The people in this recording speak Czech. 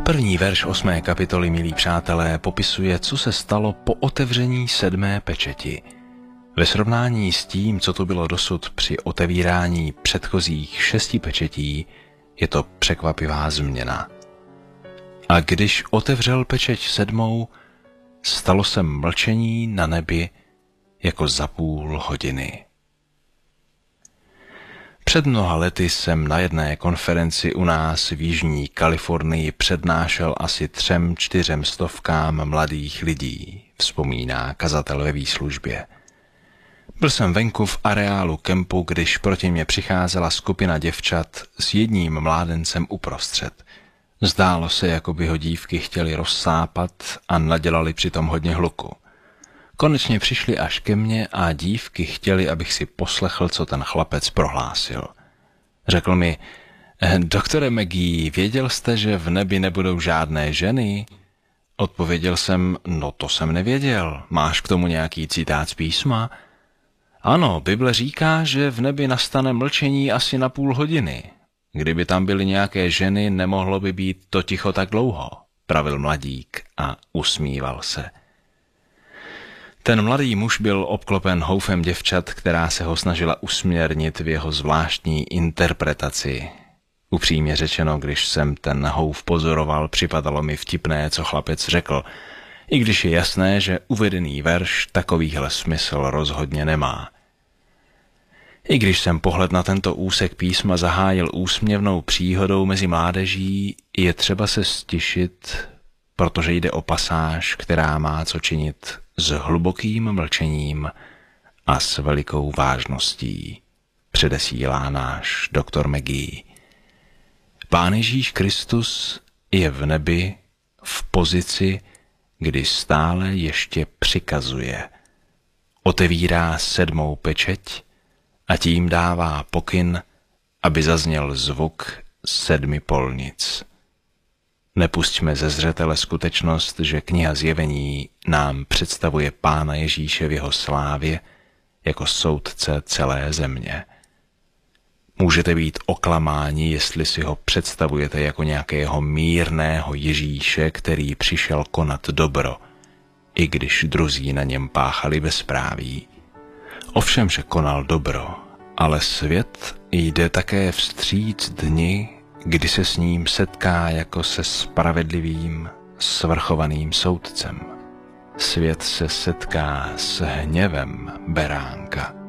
První verš 8. kapitoly, milí přátelé, popisuje, co se stalo po otevření 7. pečeti. Ve srovnání s tím, co tu bylo dosud při otevírání předchozích 6 pečetí, je to překvapivá změna. A když otevřel pečeť 7., stalo se mlčení na nebi jako za půl hodiny. Před mnoha lety jsem na jedné konferenci u nás v Jižní Kalifornii přednášel asi 300–400 stovkám mladých lidí, vzpomíná kazatel ve výslužbě. Byl jsem venku v areálu kempu, když proti mě přicházela skupina děvčat s jedním mládencem uprostřed. Zdálo se, jako by ho dívky chtěli rozsápat a nadělali přitom hodně hluku. Konečně přišli až ke mně a dívky chtěli, abych si poslechl, co ten chlapec prohlásil. Řekl mi: doktore McGee, věděl jste, že v nebi nebudou žádné ženy? Odpověděl jsem: no to jsem nevěděl. Máš k tomu nějaký citát z písma? Ano, Bible říká, že v nebi nastane mlčení asi na půl hodiny. Kdyby tam byly nějaké ženy, nemohlo by být to ticho tak dlouho, pravil mladík a usmíval se. Ten mladý muž byl obklopen houfem děvčat, která se ho snažila usměrnit v jeho zvláštní interpretaci. Upřímně řečeno, když jsem ten houf pozoroval, připadalo mi vtipné, co chlapec řekl, i když je jasné, že uvedený verš takovýhle smysl rozhodně nemá. I když jsem pohled na tento úsek písma zahájil úsměvnou příhodou mezi mládeží, je třeba se stišit, protože jde o pasáž, která má co činit s hlubokým mlčením a s velikou vážností, předesílá náš doktor McGee. Pán Ježíš Kristus je v nebi v pozici, kdy stále ještě přikazuje. Otevírá 7. pečeť a tím dává pokyn, aby zazněl zvuk 7 polnic. Nepusťme ze zřetele skutečnost, že kniha Zjevení nám představuje Pána Ježíše v jeho slávě jako soudce celé země. Můžete být oklamáni, jestli si ho představujete jako nějakého mírného Ježíše, který přišel konat dobro, i když druzí na něm páchali bezpráví. Ovšem, že konal dobro, ale svět jde také vstříc dni, kdy se s ním setká jako se spravedlivým, svrchovaným soudcem. Svět se setká s hněvem beránka.